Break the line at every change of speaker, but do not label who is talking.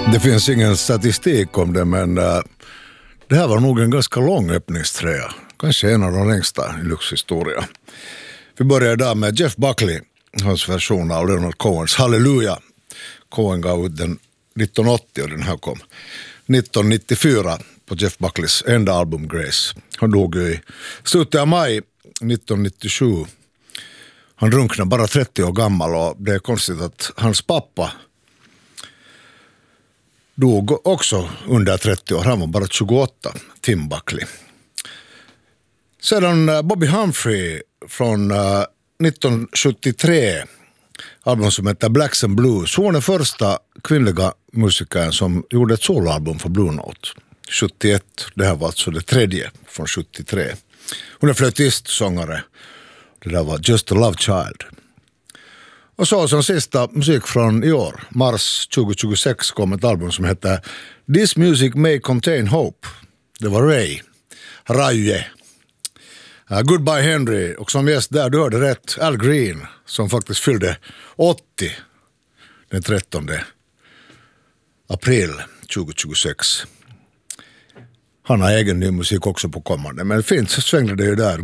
Det finns ingen statistik om det, men det här var nog en ganska lång öppningsträa. Kanske en av de längsta i Lux-historia. Vi börjar idag med Jeff Buckley, hans version av Leonard Cohens Halleluja. Cohen gav ut den 1980 och den här kom 1994 på Jeff Buckleys enda album Grace. Han dog i slutet av maj 1997. Han drunknade bara 30 år gammal och det är konstigt att hans pappa dog också under 30 år. Han var bara 28, Tim Buckley. Sedan Bobby Humphrey från 1973, album som heter Blacks and Blues. Hon är den första kvinnliga musikern som gjorde ett soloalbum för Blue Note 71. Det här var alltså det tredje från 73. Hon är flöjtist, sångare. Det där var Just a Love Child. Och så som sista musik från i år, mars 2026, kom ett album som heter This Music May Contain Hope. Det var Raye. Goodbye Henry, och som gäst där, du hörde rätt, Al Green, som faktiskt fyllde 80 den 13 april 2026. Han har egen ny musik också på kommande, men fint så svängde det ju där.